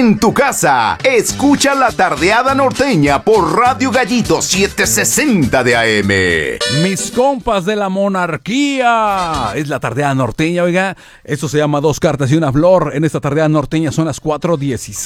en tu casa. Escucha La Tardeada Norteña por Radio Gallito 760 de AM. Mis compas de la monarquía. Es La Tardeada Norteña, oiga. Esto se llama Dos Cartas y una Flor. En esta Tardeada Norteña son las 4:16.